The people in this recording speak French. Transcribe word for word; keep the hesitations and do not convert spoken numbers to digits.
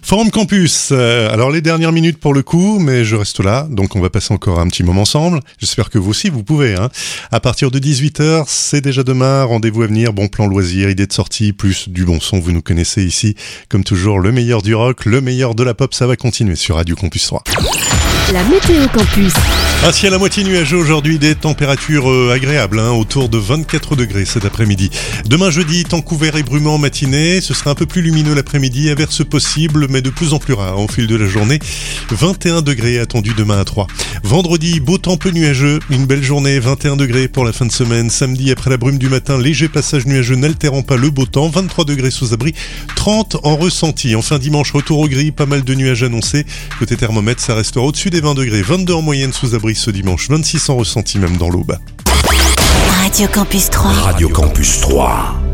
Forum Campus, euh, alors les dernières minutes pour le coup, mais je reste là, donc on va passer encore un petit moment ensemble. J'espère que vous aussi vous pouvez. Hein. À partir de dix-huit heures, c'est déjà demain, rendez-vous à venir, bon plan loisirs, idées de sortie, plus du bon son, vous nous connaissez ici. Comme toujours, le meilleur du rock, le meilleur de la pop, ça va continuer sur Radio Campus trois. La météo campus. Un ciel à moitié nuageux aujourd'hui, des températures euh, agréables, hein, autour de vingt-quatre degrés cet après-midi. Demain jeudi, temps couvert et brumant en matinée, ce sera un peu plus lumineux l'après-midi, averses possibles, mais de plus en plus rares au fil de la journée. vingt et un degrés attendus demain à Troyes. Vendredi, beau temps peu nuageux, une belle journée, vingt et un degrés pour la fin de semaine. Samedi, après la brume du matin, léger passage nuageux n'altérant pas le beau temps, vingt-trois degrés sous abri, trente en ressenti. Enfin dimanche, retour au gris, pas mal de nuages annoncés. Côté thermomètre, ça restera au-dessus des vingt degrés, vingt-deux en moyenne sous abri ce dimanche, vingt-six en ressenti même dans l'aube. Radio Campus trois. Radio Campus trois.